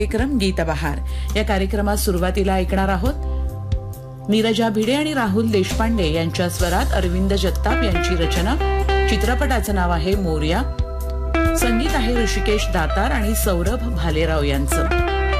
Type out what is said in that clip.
कार्यक्रम गीतबहार या कार्यक्रमात सुरुवातीला ऐकणार आहोत नीरजा भिडे आणि राहुल देशपांडे यांच्या स्वरात अरविंद जगताप यांची रचना. चित्रपटाचं नाव आहे मोरया. संगीत आहे ऋषिकेश दातार आणि सौरभ भालेराव यांचं.